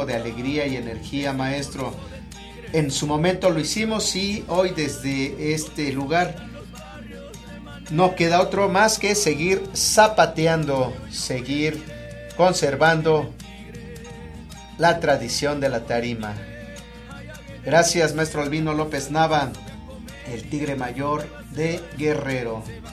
lleno de alegría y energía, maestro. En su momento lo hicimos y hoy desde este lugar no queda otro más que seguir zapateando, seguir conservando la tradición de la tarima. Gracias, maestro Albino López Nava, el Tigre Mayor de Guerrero.